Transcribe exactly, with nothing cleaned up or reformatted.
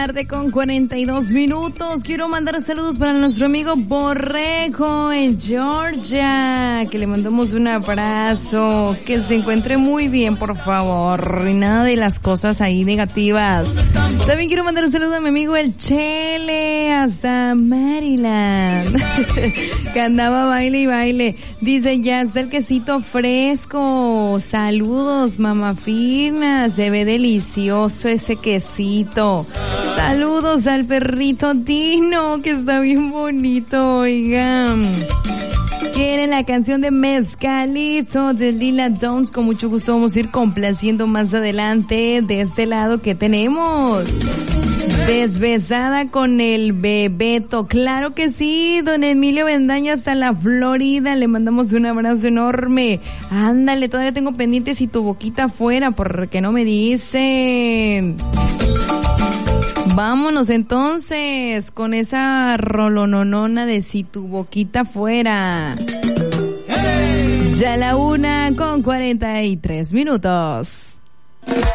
Tarde con cuarenta y dos minutos. Quiero mandar saludos para nuestro amigo Borrego en Georgia, que le mandamos un abrazo, que se encuentre muy bien, por favor, y nada de las cosas ahí negativas. También quiero mandar un saludo a mi amigo el Chele hasta Maryland, que andaba baile y baile. Dice, ya está el quesito fresco. Saludos, mamá fina, se ve delicioso ese quesito. Saludos al perrito Dino, que está bien bonito, oigan. ¿Quieren la canción de Mezcalito de Lila Downs? Con mucho gusto vamos a ir complaciendo más adelante. De este lado, ¿qué tenemos? Desbesada con el Bebeto. Claro que sí, don Emilio Bendaña hasta la Florida. Le mandamos un abrazo enorme. Ándale, todavía tengo pendientes y tu boquita afuera, porque no me dicen. Vámonos entonces con esa rolononona de Si tu boquita fuera. ¡Hey! Ya la una con cuarenta y tres minutos.